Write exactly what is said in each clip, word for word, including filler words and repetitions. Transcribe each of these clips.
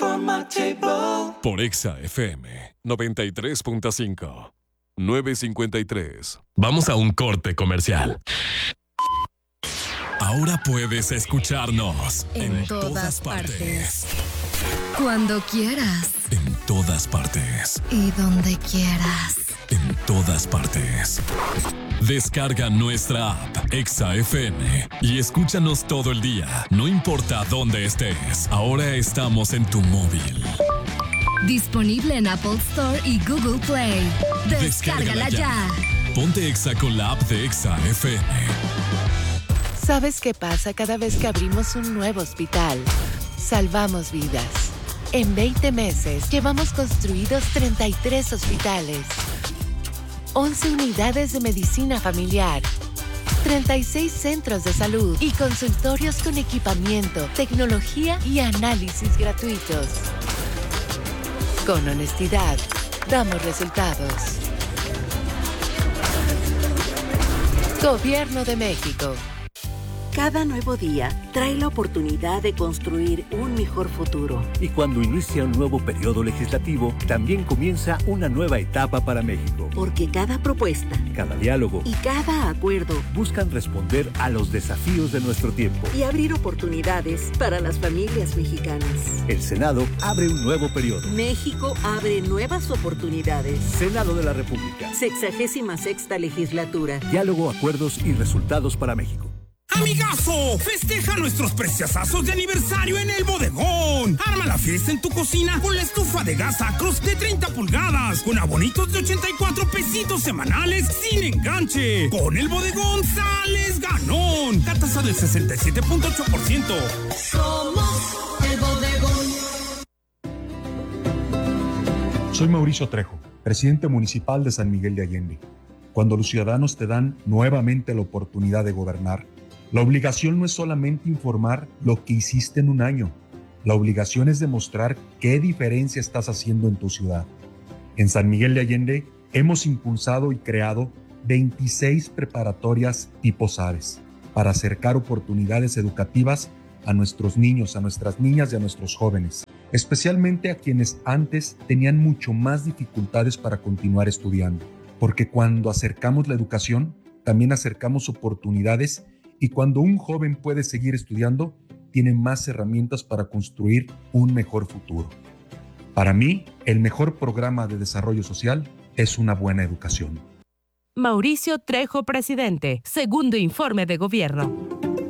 Informativo. Por Exa F M noventa y tres punto cinco. nueve cincuenta y tres. Vamos a un corte comercial. Ahora puedes escucharnos en, en todas, todas partes. partes. Cuando quieras. En todas partes. Y donde quieras. En todas partes. Descarga nuestra app Exa F M y escúchanos todo el día, no importa dónde estés. Ahora estamos en tu móvil. Disponible en Apple Store y Google Play. Descárgala, Descárgala ya. ya. Ponte Exa con la app de Exa F M. ¿Sabes qué pasa cada vez que abrimos un nuevo hospital? Salvamos vidas. En veinte meses llevamos construidos treinta y tres hospitales, once unidades de medicina familiar, treinta y seis centros de salud y consultorios con equipamiento, tecnología y análisis gratuitos. Con honestidad, damos resultados. Gobierno de México. Cada nuevo día trae la oportunidad de construir un mejor futuro. Y cuando inicia un nuevo periodo legislativo, también comienza una nueva etapa para México. Porque cada propuesta, cada diálogo y cada acuerdo buscan responder a los desafíos de nuestro tiempo y abrir oportunidades para las familias mexicanas. El Senado abre un nuevo periodo. México abre nuevas oportunidades. Senado de la República. Sexagésima sexta legislatura. Diálogo, acuerdos y resultados para México. ¡Amigazo! Festeja nuestros preciosazos de aniversario en el bodegón. Arma la fiesta en tu cocina con la estufa de gas Acros de treinta pulgadas, con abonitos de ochenta y cuatro pesitos semanales sin enganche. Con el bodegón sales ganón. La tasa del sesenta y siete punto ocho por ciento. Somos el bodegón. Soy Mauricio Trejo, presidente municipal de San Miguel de Allende. Cuando los ciudadanos te dan nuevamente la oportunidad de gobernar, la obligación no es solamente informar lo que hiciste en un año. La obligación es demostrar qué diferencia estás haciendo en tu ciudad. En San Miguel de Allende hemos impulsado y creado veintiséis preparatorias tipo SARES para acercar oportunidades educativas a nuestros niños, a nuestras niñas y a nuestros jóvenes, especialmente a quienes antes tenían mucho más dificultades para continuar estudiando. Porque cuando acercamos la educación, también acercamos oportunidades, y cuando un joven puede seguir estudiando, tiene más herramientas para construir un mejor futuro. Para mí, el mejor programa de desarrollo social es una buena educación. Mauricio Trejo, presidente. Segundo informe de gobierno.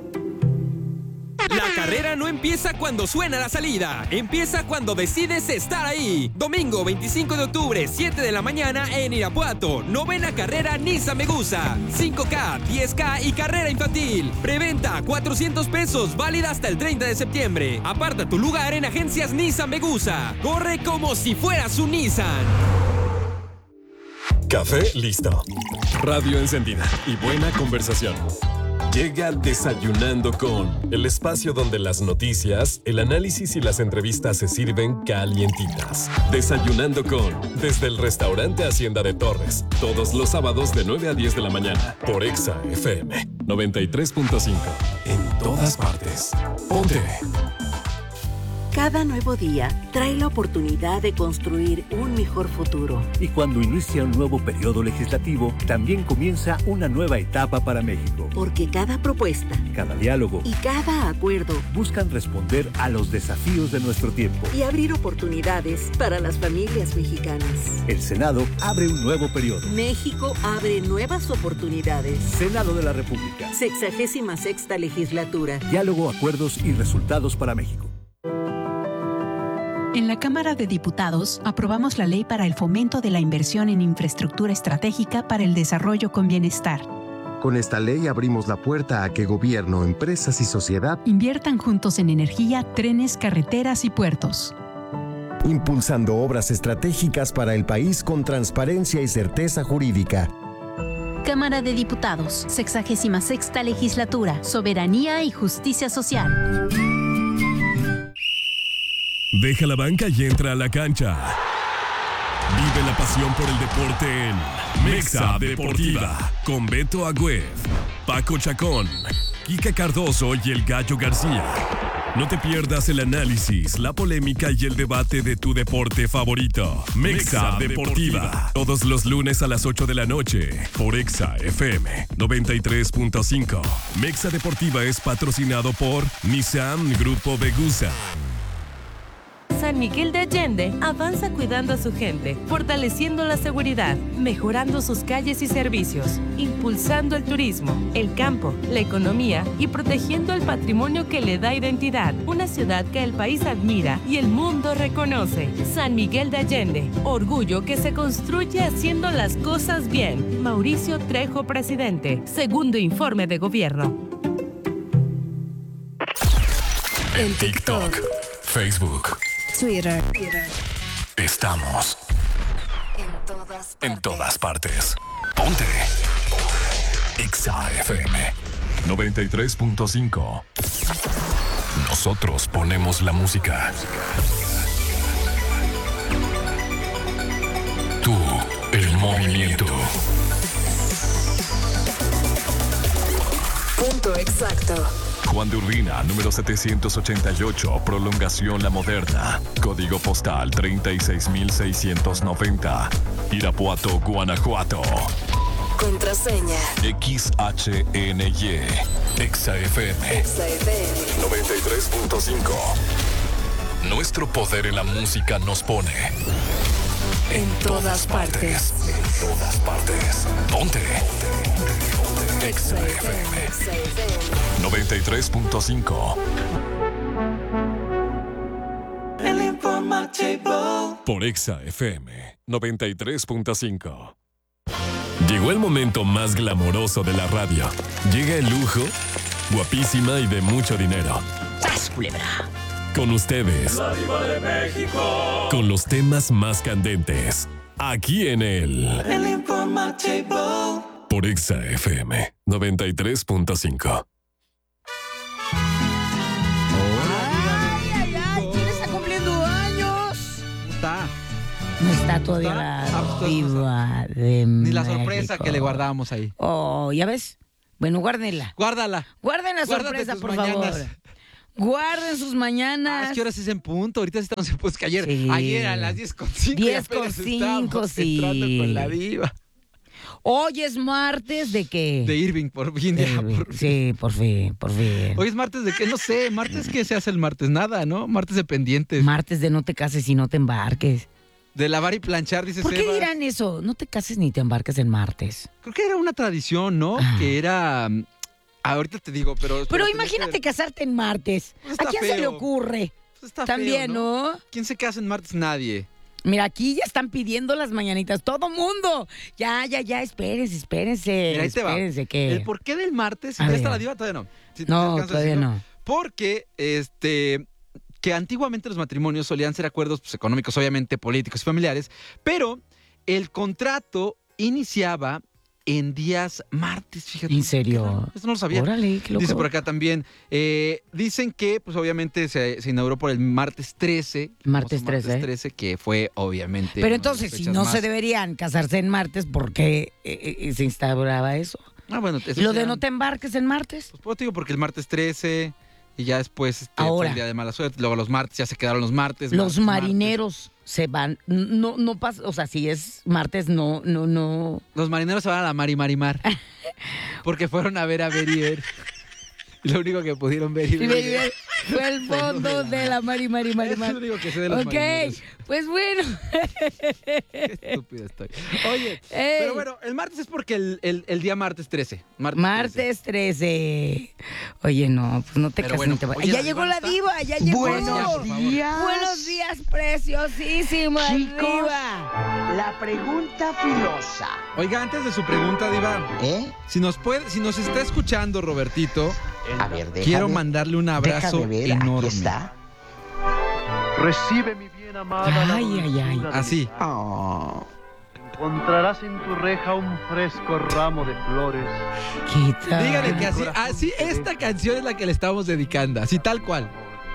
La carrera no empieza cuando suena la salida, empieza cuando decides estar ahí. Domingo veinticinco de octubre, siete de la mañana en Irapuato. Novena carrera Nissan Megusa. cinco K, diez K y carrera infantil. Preventa cuatrocientos pesos, válida hasta el treinta de septiembre. Aparta tu lugar en agencias Nissan Megusa. Corre como si fueras un Nissan. Café listo. Radio encendida y buena conversación. Llega Desayunando con, el espacio donde las noticias, el análisis y las entrevistas se sirven calientitas. Desayunando con, desde el restaurante Hacienda de Torres, todos los sábados de nueve a diez de la mañana, por Exa F M noventa y tres punto cinco. En todas partes. Ponte. Cada nuevo día trae la oportunidad de construir un mejor futuro. Y cuando inicia un nuevo periodo legislativo, también comienza una nueva etapa para México. Porque cada propuesta, cada diálogo y cada acuerdo buscan responder a los desafíos de nuestro tiempo y abrir oportunidades para las familias mexicanas. El Senado abre un nuevo periodo. México abre nuevas oportunidades. Senado de la República. Sexagésima sexta legislatura. Diálogo, acuerdos y resultados para México. En la Cámara de Diputados aprobamos la ley para el fomento de la inversión en infraestructura estratégica para el desarrollo con bienestar. Con esta ley abrimos la puerta a que gobierno, empresas y sociedad inviertan juntos en energía, trenes, carreteras y puertos. Impulsando obras estratégicas para el país con transparencia y certeza jurídica. Cámara de Diputados, sexagésima sexta legislatura, soberanía y justicia social. Deja la banca y entra a la cancha. Vive la pasión por el deporte en Mexa Deportiva, con Beto Agüed, Paco Chacón, Kika Cardoso y el Gallo García. No te pierdas el análisis, la polémica y el debate de tu deporte favorito. Mexa Deportiva. Todos los lunes a las ocho de la noche por Exa F M noventa y tres punto cinco. Mexa Deportiva es patrocinado por Nissan Grupo Vegusa. San Miguel de Allende avanza cuidando a su gente, fortaleciendo la seguridad, mejorando sus calles y servicios, impulsando el turismo, el campo, la economía y protegiendo el patrimonio que le da identidad. Una ciudad que el país admira y el mundo reconoce. San Miguel de Allende, orgullo que se construye haciendo las cosas bien. Mauricio Trejo, presidente. Segundo informe de gobierno. En TikTok, Facebook, Twitter. estamos En todas partes. en todas partes. Ponte Exa F M noventa y tres punto cinco. Nosotros ponemos la música. Tú, el movimiento. Punto exacto. Juan de Urbina, número setecientos ochenta y ocho, prolongación La Moderna. Código postal treinta y seis mil seiscientos noventa. Irapuato, Guanajuato. Contraseña. X H N Y. Exa F M. Exa F M. noventa y tres punto cinco. Nuestro poder en la música nos pone En todas partes. En todas partes. Ponte. Exa F M noventa y tres punto cinco. El informativo. Por Exa F M noventa y tres punto cinco. Llegó el momento más glamoroso de la radio. Llega el lujo, guapísima y de mucho dinero. ¡Sas, culebra! Con ustedes. ¡La Diva de México! Con los temas más candentes. Aquí en el... El informativo. Por Exa F M noventa y tres punto cinco. Ay, ay, ay, ¿quién está cumpliendo años? Está. No está todavía la Diva de Ni la México. sorpresa que le guardábamos ahí. Oh, ¿ya ves? Bueno, guárdenla. Guárdala. Guarden la Guárdate sorpresa, tus por mañanas. favor. Guarden sus mañanas. Ah, es que ahora sí es en punto. Ahorita sí estamos en punto. Que ayer, Sí. ayer a las diez con cinco. diez con cinco, sí. Entrando con la Diva. Hoy es martes de qué? De Irving, por fin. De ya, Irving. por fin. Sí, por fin, por fin. Hoy es martes de qué, no sé. Martes, ¿qué se hace el martes? Nada, ¿no? Martes de pendientes. Martes de no te cases y no te embarques. De lavar y planchar, dice ¿Por qué Sebas. dirán eso? No te cases ni te embarques en martes. Creo que era una tradición, ¿no? Ah. Que era... mm, Ahorita te digo, pero... Pero tenía imagínate que ver. casarte en martes. Pues está ¿A quién se le feo. ocurre? Pues está También, feo, ¿no? ¿Quién se casa en martes? Nadie. Mira, aquí ya están pidiendo las mañanitas. Todo mundo. Ya, ya, ya, espérense, espérense. Mira, ahí te va. espérense, ¿qué? El porqué del martes, A ¿ya ver. está la Diva? Todavía no. Si te No, alcanzas a todavía decirlo. no. Porque, este... que antiguamente los matrimonios solían ser acuerdos pues, económicos, obviamente políticos y familiares, pero el contrato iniciaba en días martes, fíjate. ¿En serio? Eso no lo sabía. Órale, qué loco. Dice por acá también, eh, dicen que pues obviamente se, se inauguró por el martes trece. el Martes famoso trece. Martes trece, que fue obviamente... Pero una de entonces, las si fechas no más- se deberían casarse en martes, ¿por qué eh, eh, se instauraba eso? Ah, bueno, eso ¿Lo de ya- no te embarques en martes? Pues pues, te digo porque el martes trece... Y ya después este, fue Ahora. el día de mala suerte. Luego los martes ya se quedaron los martes. Los martes, marineros se van, no, no pasa, o sea, si es martes, no, no, no. Los marineros se van a la mar y mar y mar. Porque fueron a ver a ver y ver. Y lo único que pudieron ver y Y ver. ve- y ve- fue el fondo de la Mari Mari Mari Es Mari. lo único que sé de los Ok, marineros. pues bueno. Qué estúpida estoy. Oye, Ey. pero bueno, el martes es porque el, el, el día martes trece. Martes, Martes trece. Oye, no, pues no te Pero cases bueno, ni te va- oye, Ya la llegó diva la está- diva, ya llegó. Buenos días. Buenos días, preciosísima Chicos, diva. la pregunta filosa. Oiga, antes de su pregunta, Diva. ¿Eh? Si nos puede, si nos está escuchando, Robertito, A ver, deja quiero de- mandarle un abrazo deja de ver, enorme. Aquí está. Recibe mi bien amada. la Ay, ay, ay. dulzura de Así. mi- Encontrarás en tu reja un fresco ramo de flores. ¿Qué tal? Dígale que así, así esta canción es la que le estamos dedicando, así tal cual.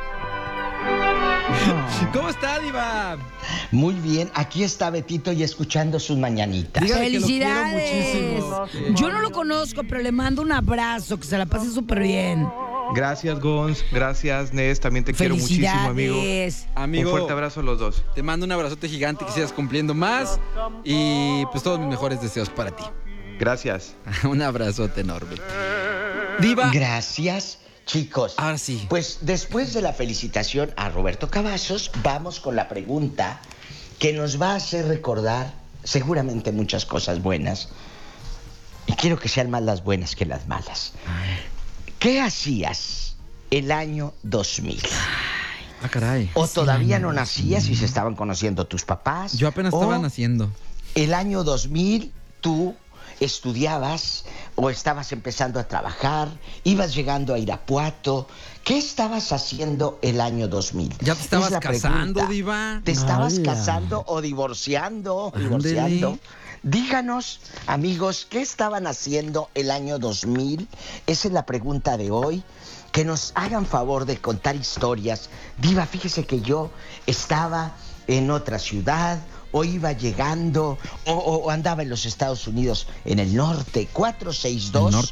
¿Cómo está, Diva? Muy bien, aquí está Betito y escuchando sus mañanitas. Dígale que lo quiero ¡Felicidades! muchísimo. Yo no lo conozco, pero le mando un abrazo, que se la pase súper bien. Gracias, Gons. Gracias, Nes. También te quiero muchísimo, amigo. Amigo, un fuerte abrazo a los dos. Te mando un abrazote gigante, que sigas cumpliendo más y pues todos mis mejores deseos para ti. Gracias. Un abrazote enorme. Diva. Gracias, chicos. Ahora sí. Pues después de la felicitación a Roberto Cavazos, vamos con la pregunta que nos va a hacer recordar seguramente muchas cosas buenas. Y quiero que sean más las buenas que las malas. ¿Qué hacías el año dos mil? Ah, caray. ¿O todavía no nacías y se estaban conociendo tus papás? Yo apenas estaba naciendo. El año dos mil tú estudiabas o estabas empezando a trabajar, ibas llegando a Irapuato. ¿Qué estabas haciendo el año dos mil? ¿Ya te estabas casando, Diva? ¿Te estabas Hola. casando o divorciando? Ándele. divorciando? Díganos, amigos, ¿qué estaban haciendo el año dos mil? Esa es la pregunta de hoy. Que nos hagan favor de contar historias. Diva, fíjese que yo estaba en otra ciudad, o iba llegando, o, o andaba en los Estados Unidos, en el norte. Cuatro seis dos, uno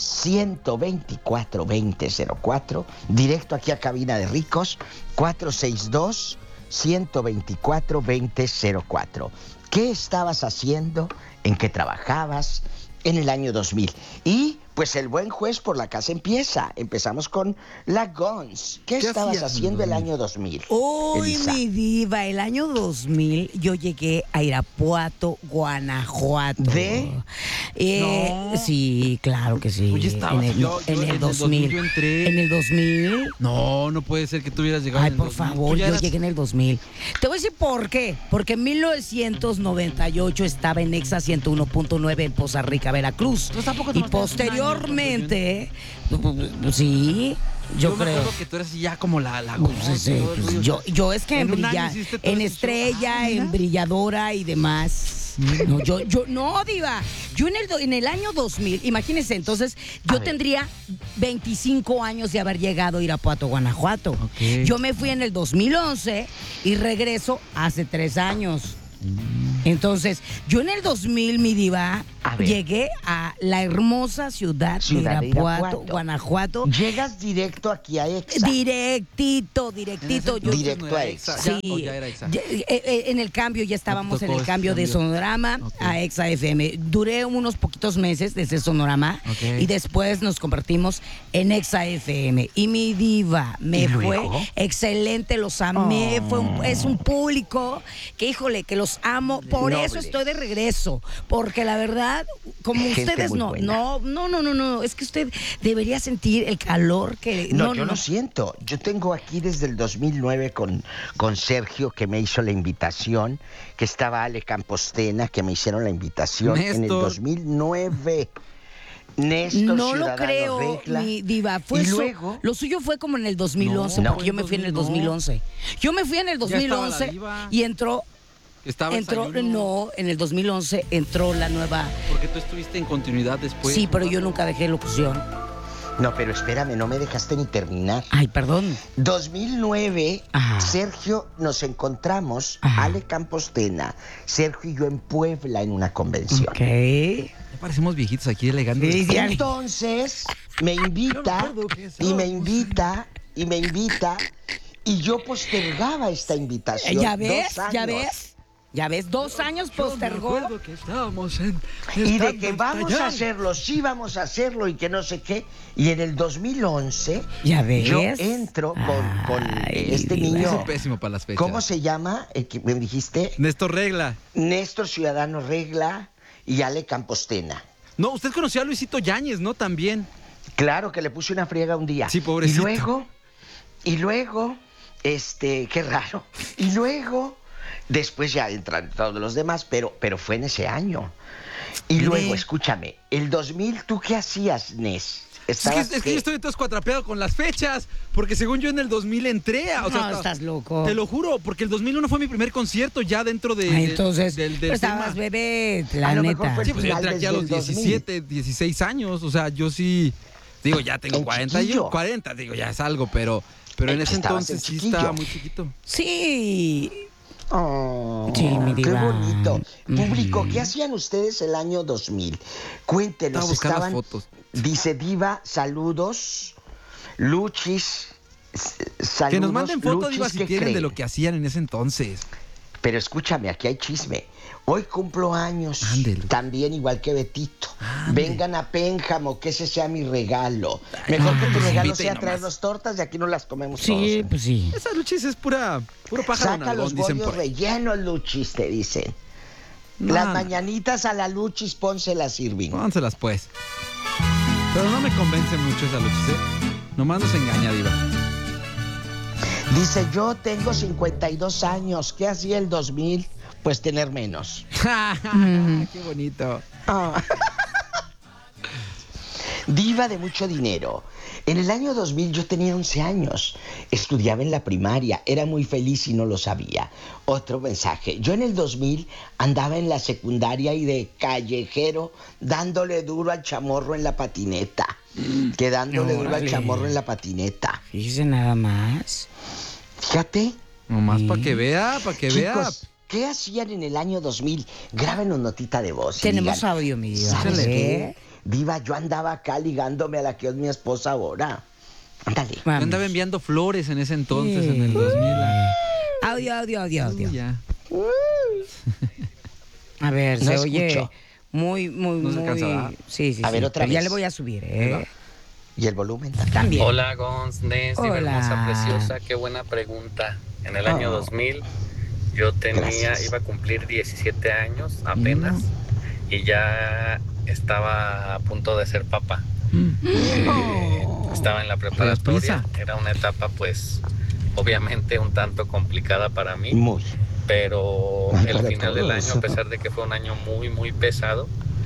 dos cuatro, dos cero cero cuatro, directo aquí a Cabina de Ricos. Cuatro seis dos, uno dos cuatro, dos cero cero cuatro. ¿Qué estabas haciendo? ¿En qué trabajabas en el año dos mil? Y pues el buen juez por la casa empieza. Empezamos con la Gons. ¿Qué, ¿Qué estabas hacías haciendo el año dos mil? Uy, Elisa? mi diva, el año dos mil yo llegué a Irapuato, Guanajuato. ¿De? Eh, No. Sí, claro que sí. Oye, estabas. En el, Yo- en yo el en el dos mil. dos mil yo entré. ¿En el dos mil? No, no puede ser que tú hubieras llegado Ay, en el por dos mil. favor, Tú ya yo eras- llegué en el dos mil. Te voy a decir por qué. Porque en mil novecientos noventa y ocho estaba en Exa ciento uno punto nueve en Poza Rica, Veracruz. Y posteriormente, sí, yo, Yo me creo. acuerdo que tú eras ya como la... la Sí, sí, todo el pues rollo. yo, yo es que en, En un año brilla- hiciste todo en ese show. estrella, Ah, mira. en brilladora y demás. No, yo, yo, no, diva. Yo en el, do- en el año dos mil, imagínense, entonces, yo tendría veinticinco años de haber llegado a Irapuato, Guanajuato. Yo me fui en el dos mil once y regreso hace tres años. Entonces, yo en el dos mil, mi diva, A ver. llegué a la hermosa ciudad, Ciudad de de Irapuato, Irapuato. Guanajuato. Llegas directo aquí a Exa. Directito, directito. En ese entonces no era Exa. Sí, ¿Ya? ¿O ya era Exa? Ya, eh, eh, en el cambio, ya estábamos ¿No te en el tocó cambio ese de cambio? Sonorama a Exa F M. Duré unos poquitos meses desde Sonorama Ok. y después nos convertimos en Exa F M. Y mi diva, me ¿Y fue luego? excelente, los amé. Fue un- es un público que, híjole, que los amo. Por Noble. eso estoy de regreso. Porque la verdad, como Gente ustedes muy no, buena. no, no, no, no, no. Es que usted debería sentir el calor que. No, yo lo siento. Yo tengo aquí desde el dos mil nueve con, con Sergio, que me hizo la invitación, que estaba Ale Campostena, que me hicieron la invitación en el Néstor. dos mil nueve. Néstor No lo Ciudadano creo, Regla. mi diva. Fue y su- luego, lo suyo fue como en el dos mil once, No, porque yo me fui en el dos mil, dos mil once. Yo me fui en el Ya estaba la dos mil once diva. y entró, Estaba el entró, desayuno. no, en el dos mil once entró la nueva. Porque tú estuviste en continuidad después. Sí, pero yo nunca dejé locución. no, pero espérame, no me dejaste ni terminar. Ay, perdón. dos mil nueve, Ajá. Sergio, nos encontramos, Ajá. Ale Campostena, Sergio y yo en Puebla en una convención. Ok. Ya parecemos viejitos aquí elegando. Sí, sí. Entonces me invita y me invita y me invita y yo postergaba esta invitación. ¿Ya ves? dos años. ¿Ya ves? ¿Ya ves? Dos años postergó. que estábamos en... Y de que vamos a hacerlo, sí vamos a hacerlo y que no sé qué. Y en el dos mil once, ¿Ya ves? yo entro con, con Ay, este diva. niño. Soy pésimo para las fechas. ¿Cómo se llama? El que me dijiste. Néstor Regla. Néstor Ciudadano Regla y Ale Campostena. No, usted conoció a Luisito Yáñez, ¿no? También. Claro que le puse una friega un día. Sí, pobrecito. Y luego, y luego, este, qué raro. Y luego, después ya entran todos los demás, pero, pero fue en ese año. Y Mire. luego, escúchame, el dos mil, ¿tú qué hacías, Nes? Es que, ¿Estabas es que qué? yo estoy entonces cuatrapeado con las fechas, porque según yo en el dos mil entré. O sea, No, estás loco. Te lo juro, porque el dos mil uno fue mi primer concierto ya dentro de, Ay, de- entonces, del, del pero estabas tema. bebé, la A lo mejor neta. fue el Sí, pues yo final entré aquí a desde los el dos mil. diecisiete, dieciséis años, o sea, yo sí, digo, ya tengo En cuarenta, chiquillo. yo cuarenta, digo, ya es algo, pero, pero en Eh, ese estabas en entonces sí chiquillo. estaba muy chiquito. Sí. Oh, Sí, mi qué diva. bonito. Público, ¿qué hacían ustedes el año dos mil? Cuéntenos, Estaba buscando las estaban... fotos. Dice Diva, saludos. Luchis, saludos. Que nos manden fotos, Luchis, Diva, si ¿qué quieren, creen? de lo que hacían en ese entonces. Pero escúchame, aquí hay chisme. Hoy cumplo años, Ándele. también igual que Betito. Vengan a Pénjamo, que ese sea mi regalo. Mejor que tu pues regalo inviten sea nomás. traernos tortas y aquí no las comemos Sí, todos. pues sí. Esa Luchis es pura, puro pájaro Saca nalgón, los dicen bollos por ahí. rellenos, Luchis, te dicen. No, Las no. mañanitas a la Luchis, pónselas, Irving. Pónselas, pues. Pero no me convence mucho esa Luchis, ¿eh? Nomás nos engaña, Diva. Dice, yo tengo cincuenta y dos años. ¿Qué hacía el dos mil? Pues tener menos. Qué bonito. Ah. Diva de mucho dinero. En el año dos mil yo tenía once años. Estudiaba en la primaria. Era muy feliz y no lo sabía. Otro mensaje. Yo en el dos mil andaba en la secundaria y de callejero dándole duro al chamorro en la patineta. Quedándole duro al Órale. chamorro en la patineta. Fíjese nada más. Fíjate. Nomás para que vea, para que vea. Chicos, ¿qué hacían en el año dos mil? Grábenos notita de voz. y Tenemos digan, audio, mi Diva. ¿sabes ¿Eh? qué? Diva, yo andaba acá ligándome a la que es mi esposa ahora. Ándale. Yo andaba enviando flores en ese entonces, en el dos mil. Audio, audio, audio, audio. Uy, ya. A ver, No se oye escucho. muy, muy, ¿No se muy... cansará? Sí, sí, A sí. ver, otra Pero ya vez. le voy a subir, Ahí ¿eh? va. Y el volumen también. También. Hola, Gons, Nes, Diva Hola. hermosa, preciosa, qué buena pregunta. En el año Oh. dos mil yo tenía, Gracias. iba a cumplir diecisiete años apenas y ya estaba a punto de ser papá. Eh, estaba en la preparatoria, era una etapa pues obviamente un tanto complicada para mí, Muy. pero Ay, el para final del todos. año, a pesar de que fue un año muy muy pesado,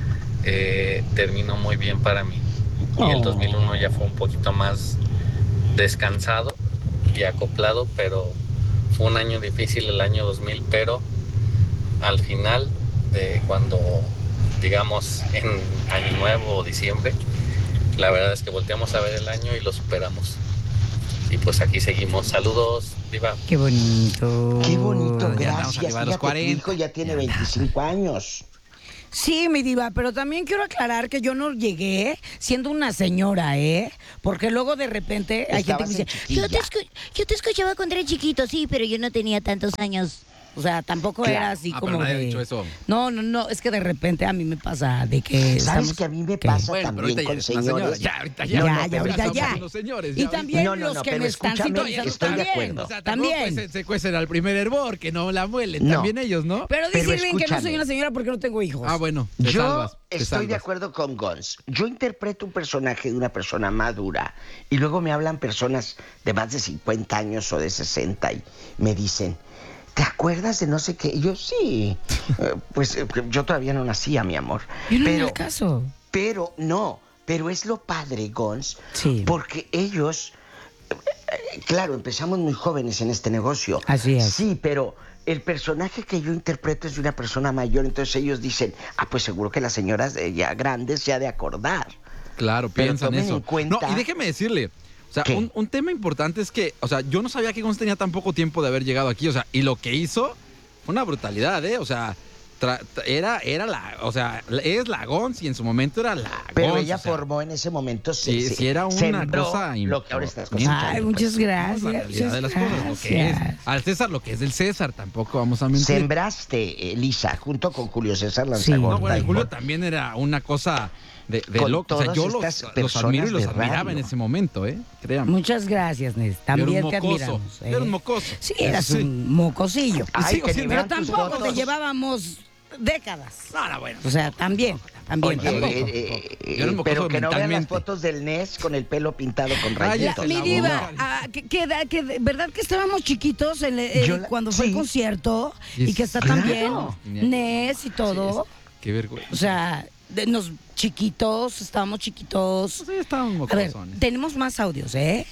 eh, terminó muy bien para mí. Y el Oh. dos mil uno ya fue un poquito más descansado y acoplado, pero fue un año difícil el año dos mil, pero al final de cuando, digamos, en Año Nuevo o diciembre, la verdad es que volteamos a ver el año y lo superamos. Y pues aquí seguimos. Saludos, Diva. Qué bonito. Qué bonito, Ya estamos gracias. arriba de los Fíjate, tu cuarenta. hijo ya tiene veinticinco años. Sí, mi Diva, pero también quiero aclarar que yo no llegué siendo una señora, ¿eh? Porque luego de repente hay gente que me dice, Yo yo te, escu- yo te escuchaba cuando era chiquito, sí, pero yo no tenía tantos años. O sea, tampoco Claro. era así Ah, como pero nadie ha de... dicho eso. No, no, no, es que de repente a mí me pasa de que... ¿Sabes estamos- que a mí me ¿Qué? pasa Bueno, pero también ahorita ya con eres una señora. señores? Ya, ahorita ya. Ya, No, no, ya, pero ahorita somos ya. unos señores, Y ya. también No, no, los no, que pero me están escúchame, sintonizando estoy de también. acuerdo. O sea, tampoco también. Se, se cuecen al primer hervor, que no la muelen. No. También ellos, ¿no? Pero dice Pero Irving que no soy escúchame. una señora porque no tengo hijos. Ah, bueno, te Yo salvas. te estoy de salvas. acuerdo con Gons. Yo interpreto un personaje de una persona madura y luego me hablan personas de más de cincuenta años o de sesenta y me dicen, ¿te acuerdas de no sé qué? Y yo, sí. Eh, pues eh, yo todavía no nacía, mi amor. Yo no me pero, hago caso. pero, no. Pero es lo padre, Gons, Sí. porque ellos... eh, Claro, empezamos muy jóvenes en este negocio. Así es. Sí, pero el personaje que yo interpreto es de una persona mayor, entonces ellos dicen, ah, pues seguro que las señoras eh, ya grandes se ha de acordar. Claro, Pero piensan tomen eso. en cuenta- No, y déjeme decirle, o sea, ¿Qué? un, un tema importante es que, o sea, yo no sabía que Gons tenía tan poco tiempo de haber llegado aquí, o sea, y lo que hizo fue una brutalidad, ¿eh? O sea, tra- tra- era, era la, o sea, es la Gons y en su momento era la Pero Gons, ella o sea, formó en ese momento, se, Sí, se- sí era una sembró cosa lo que ahora estás importante. cosechando. Ay, pues. muchas gracias. la realidad de las muchas cosas, lo que es. gracias. Al César lo que es del César, tampoco vamos a mentir. Sembraste, Elisa, junto con Julio César Sí. Lanzagorta. No, bueno, y el Julio con- también era una cosa de, de Con loco. O sea, todas yo los, estas los personas admiro y los de admiraba radio. en ese momento, ¿eh? Créame. Muchas gracias, Nes. Yo era También un te mocoso. admiramos. Yo era un ¿eh? mocoso. Sí, eras Sí. un mocosillo. Ay, sigo que siendo. ni Pero vean tus tampoco te fotos. llevábamos décadas. No, no, bueno. O sea, también, también. Oye, tampoco. eh, eh, eh, Yo era un mocoso pero que no vean las mentalmente. fotos del N E S con el pelo pintado con Cállate, rayitos. Mi la diva, boca. ah, que, que da- que de- ¿verdad que estábamos chiquitos en el- eh, Yo la- cuando fue el sí. concierto? Y Y que está claro. también Tenía- Nes y todo. Qué vergüenza. O sea, de, nos chiquitos, estábamos chiquitos. Pues ahí estábamos A ver, mocosones. tenemos más audios, ¿eh?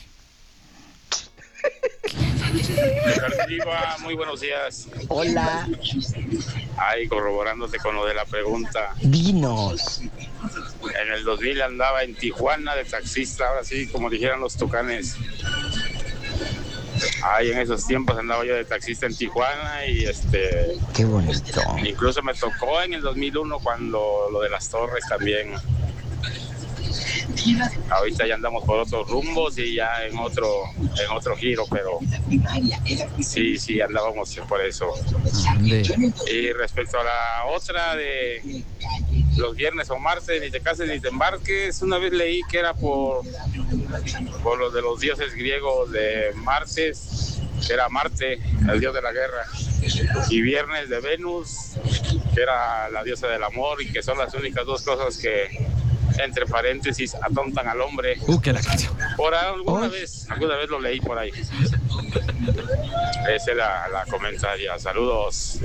Diva, muy buenos días. Hola, Ahí corroborándote con lo de la pregunta. dinos. En el dos mil andaba en Tijuana de taxista, ahora sí, como dijeran los tucanes. Ahí en esos tiempos andaba yo de taxista en Tijuana y este, Qué bonito. incluso me tocó en el dos mil uno cuando lo de las torres también. Ahorita ya andamos por otros rumbos y ya en otro, en otro giro, pero sí, sí, andábamos por eso. Y respecto a la otra de los viernes o martes, ni te cases ni te embarques, una vez leí que era por, por los de los dioses griegos de Martes, que era Marte, el dios de la guerra, y viernes de Venus, que era la diosa del amor, y que son las únicas dos cosas que, entre paréntesis, atontan al hombre. Uh, que la canción. Por alguna vez, alguna vez lo leí por ahí. Esa es la, la comentaria. Saludos.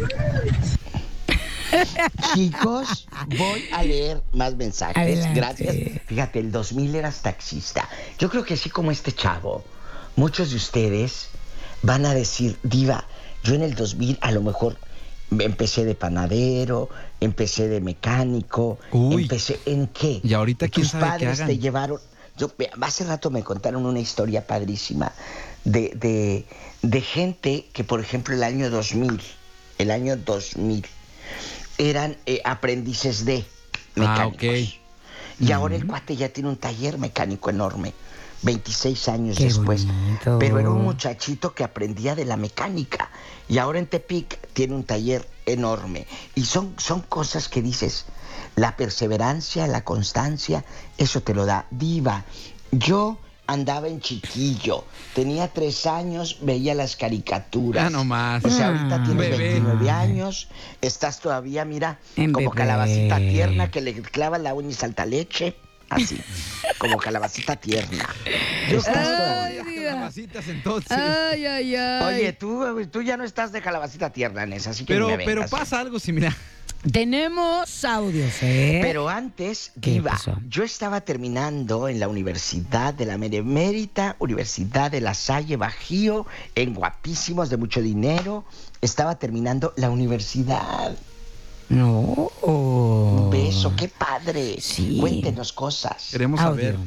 Chicos, voy a leer más mensajes. Adelante. Gracias. Fíjate, el dos mil eras taxista. Yo creo que así como este chavo, muchos de ustedes van a decir, Diva, yo en el dos mil a lo mejor empecé de panadero, empecé de mecánico, Uy. empecé en qué. Y ahorita quién Tus sabe qué padres hagan. te llevaron. Yo, hace rato me contaron una historia padrísima de, de, de gente que, por ejemplo, el año dos mil, el año dos mil, eran eh, aprendices de mecánicos. Ah, ok. Y ahora el cuate ya tiene un taller mecánico enorme, veintiséis años Qué después. bonito. Pero era un muchachito que aprendía de la mecánica. Y ahora en Tepic tiene un taller enorme. Y son, son cosas que dices, la perseverancia, la constancia, eso te lo da. Diva, yo andaba en chiquillo, tenía tres años, veía las caricaturas. Ya nomás. O sea, ahorita tienes Bebé. veintinueve años, estás todavía, mira, En como bebé. calabacita tierna que le clava la uña y salta leche. Así, como calabacita tierna. Estás todavía. Calabacitas, entonces. Ay, ay, ay. Oye, tú, tú ya no estás de calabacita tierna en esa, así que pero, ni me pero vengas. pasa algo similar. Tenemos audios, ¿eh? Pero antes, ¿Qué Diva, pasó? yo estaba terminando en la universidad de la Benemérita, Universidad de La Salle Bajío, en guapísimos de mucho dinero. Estaba terminando la universidad. No. Un beso, qué padre. Sí. Cuéntenos cosas. Queremos Audio. saber.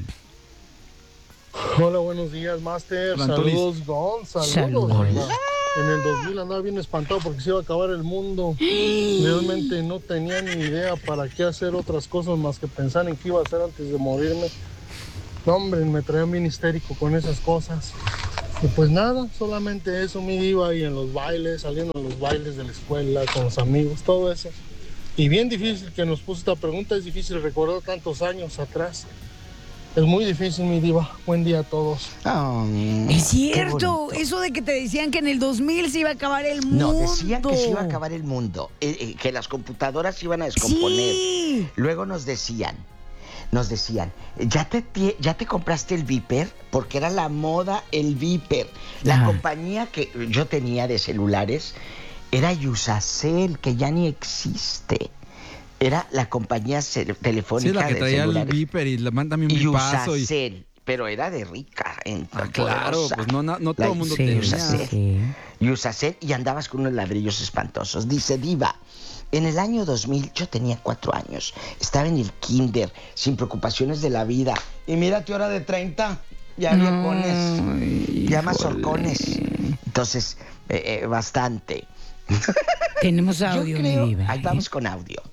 Hola, buenos días, Master. Hola, Antolis. Saludos, Gon. Saludos. Saludos. Hola. En el dos mil andaba bien espantado porque se iba a acabar el mundo. Realmente no tenía ni idea para qué hacer otras cosas más que pensar en qué iba a hacer antes de morirme. No, hombre, me traía bien histérico con esas cosas. Y pues nada, solamente eso, mi diva, y en los bailes, saliendo en los bailes de la escuela, con los amigos, todo eso. Y bien difícil que nos puso esta pregunta, es difícil recordar tantos años atrás. Es muy difícil, mi diva. Buen día a todos. Oh, Es qué cierto, bonito. eso de que te decían que en el dos mil se iba a acabar el mundo. No, decían que se iba a acabar el mundo, eh, eh, que las computadoras se iban a descomponer. Sí. Luego nos decían, nos decían, ¿ya te, tie- ya te compraste el Viper? Porque era la moda el Viper. La Ajá. compañía que yo tenía de celulares era Yusacell, que ya ni existe. Era la compañía cel- telefónica Sí, la que de traía el celulares. Viper y le manda mi paso. Y... Yusacell, pero era de rica. En Ah, claro, poderosa. pues no, no, no La todo el mundo Sí, tenía. Yusacell. sí. Yusacell, y andabas con unos ladrillos espantosos. Dice Diva, en el año dos mil yo tenía cuatro años. Estaba en el kinder, sin preocupaciones de la vida. Y mírate, hora de treinta, ya viejones, ya mazorcones. Entonces, eh, eh, bastante. Tenemos audio, Yo mi creo, diva. ahí vamos con audio.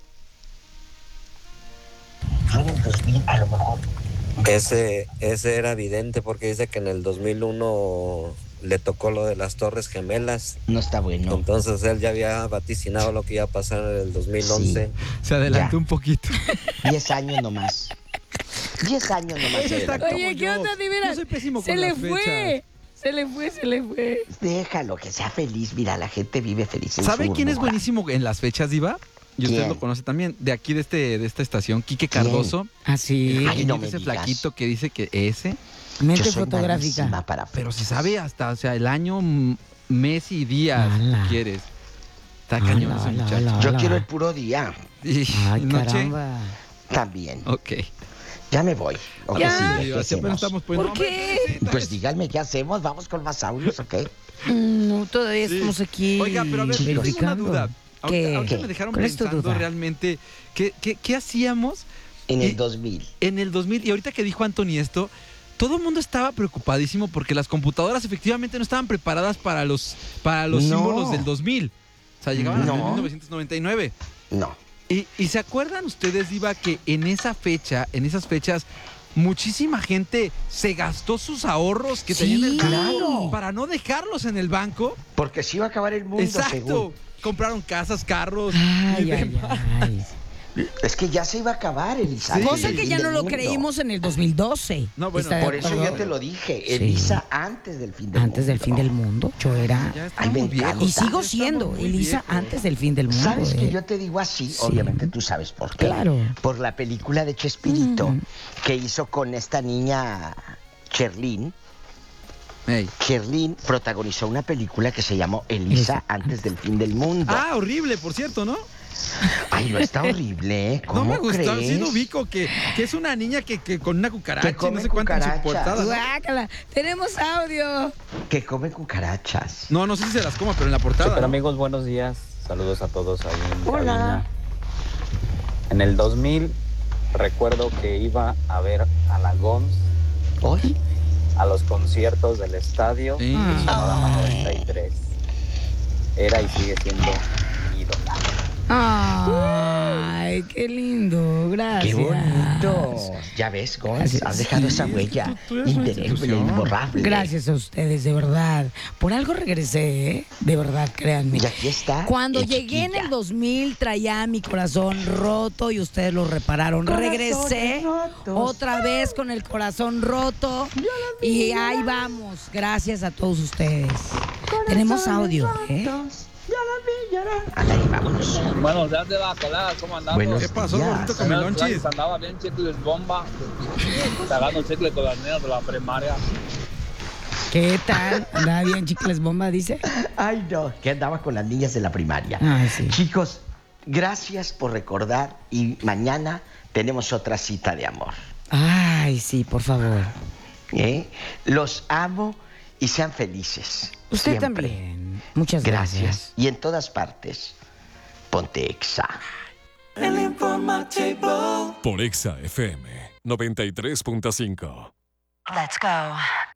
Yo en el dos mil a lo mejor. Ese, ese era evidente porque dice que en el dos mil uno le tocó lo de las Torres Gemelas. No está bueno. Entonces él ya había vaticinado lo que iba a pasar en el dos mil once. Sí. Se adelantó Ya. un poquito. Diez años nomás. Diez años nomás. Ese se está adelantó. Oye, ¿qué yo. onda, de veras? Yo soy pésimo Se con le las fue. fechas. Se le fue, se le fue. Déjalo, que sea feliz. Mira, la gente vive feliz en ¿Sabe su quién es burbuja. buenísimo en las fechas, Diva? Y usted ¿Quién? lo conoce también, de aquí de este de esta estación, Quique ¿Quién? Cardoso. Ah, sí. Ay, no me ese digas. flaquito que dice que ese, Mente Yo soy fotográfica. malísima para pero si sabe hasta, o sea, el año, m- mes y días, Ala. si quieres. Está cañón Ala, ese ala, muchacho. ala. Yo Hola. quiero el puro día. Y Ay, noche, caramba. También. ok. Ya me voy. ¿O qué Ya. sigue? ¿Qué Diva, siempre hacemos? estamos poniendo... ¿Por qué? Pues díganme qué hacemos. Vamos con más audios, ¿ok? Mm, No, todavía Sí. estamos aquí. Oiga, pero a ver, yo tengo una verificando. duda. Ahorita, ¿Qué? ahorita ¿Qué? me dejaron ¿Cuál es tu pensando duda? realmente qué, qué, qué hacíamos En Y- el dos mil. en el dos mil. Y ahorita que dijo Anthony esto, todo el mundo estaba preocupadísimo porque las computadoras efectivamente no estaban preparadas para los, para los No. símbolos del dos mil. O sea, llegaban No. en mil novecientos noventa y nueve. No. Y, y se acuerdan ustedes, Diva, que en esa fecha, en esas fechas, muchísima gente se gastó sus ahorros que tenían en el banco claro. para no dejarlos en el banco. Porque se iba a acabar el mundo, Exacto. según. Compraron casas, carros Ay, y ay, demás. ay. Es que ya se iba a acabar, Elisa. Sí. Cosa El que fin ya del no lo mundo. creímos en el dos mil doce. No, bueno, ¿Está de Por eso acuerdo? yo te lo dije, Sí. Elisa antes del fin del Antes mundo. del fin del mundo, yo era... Ya Ay, estamos me muy viejos. encanta. Y sigo Ya siendo estamos muy Elisa viejos. antes del fin del mundo. ¿Sabes eh. que yo te digo así? Sí. Obviamente tú sabes por qué. Claro. Por la película de Chespirito Mm. que hizo con esta niña Cherlyn. Ey. Cherlyn protagonizó una película que se llamó Elisa antes del fin del mundo. Ah, horrible, por cierto, ¿no? Ay, no está horrible, ¿eh? ¿Cómo No me gustó, crees? sí lo ubico, que, que es una niña que, que con una cucaracha Que come y no sé cuánto en su cucarachas. portada. ¿no? Guácala, tenemos audio. Que come cucarachas. No, no sé si se las coma, pero en la portada. Super ¿no? amigos, buenos días. Saludos a todos ahí en Hola. cabina. En el dos mil recuerdo que iba a ver a la Gons ¿Hoy? a los conciertos del estadio Sí. de Sonorama noventa y tres. Era y sigue siendo mi ídola. Ay, qué lindo, gracias. ¡Qué bonito! Ya ves, Gonz, Gracias. has dejado Sí, esa tú- huella tú eres una indeleble, institución. imborrable. Gracias a ustedes, de verdad. Por algo regresé, ¿eh? De verdad, créanme. Y aquí está. Cuando eh, llegué en chiquilla. el dos mil traía mi corazón roto y ustedes lo repararon. Regresé otra vez con el corazón roto y ahí vamos. Gracias a todos ustedes. Tenemos audio, ¿eh? Ahí vámonos. Buenos días de la colada, ¿cómo andamos? Buenos ¿Qué pasó, días. gordito Comelonchis? Andaba bien chicles bomba, sacando chicles con las niñas de la primaria. ¿Qué tal? ¿Andaba bien, chicles bomba, dice? Ay, no, que andaba con las niñas de la primaria. Ah, sí. Chicos, gracias por recordar y mañana tenemos otra cita de amor. Ay, sí, por favor. ¿Eh? Los amo y sean felices. Usted siempre. también. Muchas gracias. Gracias. Y en todas partes, ponte Exa. El informativo. Por Exa F M noventa y tres punto cinco. Let's go.